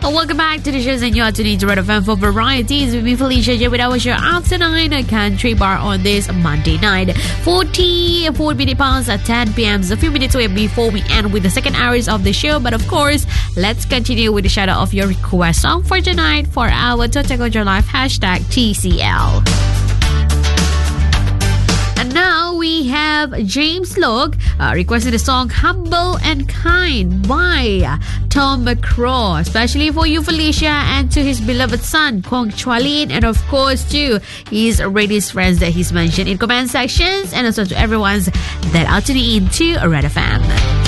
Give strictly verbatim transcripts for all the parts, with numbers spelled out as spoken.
Welcome back to the shows and you're tuning to Red F M for varieties with me, Felicia J, with our show after nine at Country Bar on this Monday night. forty-four minutes past at ten p.m. So a few minutes away before we end with the second hours of the show. But of course, let's continue with the shout out of your request song for tonight for our Total Control Live hashtag T C L. And now we have James Log uh, requesting the song Humble and Kind by Tom McCraw, especially for you, Felicia, and to his beloved son, Kwong Chua-Lin, and of course to his Reddy's friends that he's mentioned in comment sections, and also to everyone's that are tuning in to Red F M.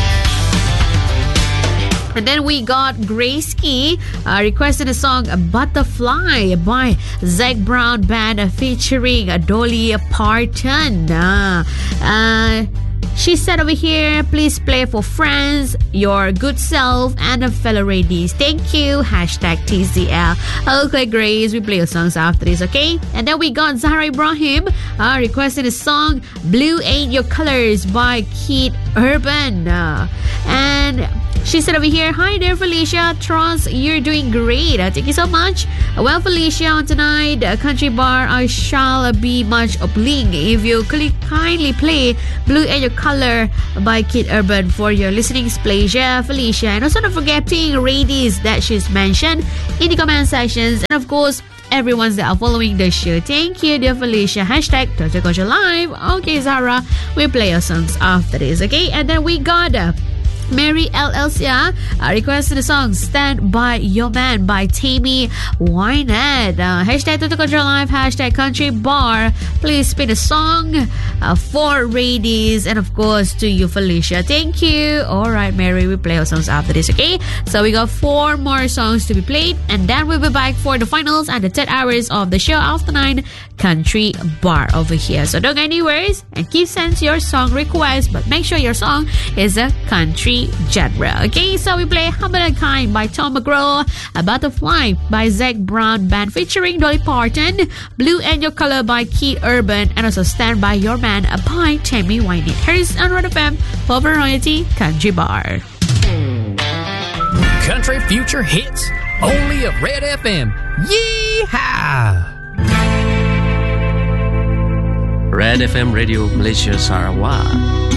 And then we got Grace Key uh, requesting the song Butterfly by Zac Brown Band uh, featuring uh, Dolly Parton. Uh, uh, she said over here, please play for friends, your good self, and a fellow ladies. Thank you. Hashtag T C L. Okay, Grace, we play your songs after this, okay? And then we got Zahra Ibrahim uh, requesting the song Blue Ain't Your Colors by Keith Urban. Uh, and... She said over here, hi there, Felicia. Trust you're doing great. Uh, thank you so much. Uh, well, Felicia, on tonight, uh, Country Bar, I shall be much obliged if you could kindly play Blue and Your Color by Kid Urban for your listening pleasure, Felicia. And also not forgetting ladies that she's mentioned in the comment sections. And of course, everyone's that are following the show. Thank you, dear Felicia. Hashtag Total Control Live. Okay, Zara, we'll play your songs after this, okay? And then we got... Uh, Mary L. Elsia uh, requested the song Stand By Your Man by Tammy Wynette. Uh, hashtag Total Control Live, hashtag Country Bar. Please spin a song uh, for ladies and of course to you, Felicia. Thank you. Alright, Mary, we play our songs after this, okay? So we got four more songs to be played and then we'll be back for the finals and the third hours of the show after nine Country Bar over here. So don't go anywhere and keep sending your song requests, but make sure your song is a country genre. Okay, so we play Humble and Kind by Tom McGraw, A Butterfly by Zac Brown Band featuring Dolly Parton, Blue and Your Color by Keith Urban, and also Stand By Your Man by Tammy Wynette. Here's on Red F M for Variety Country Bar. Country Future Hits, only at Red F M. Yeehaw! Red F M Radio Malaysia Sarawak.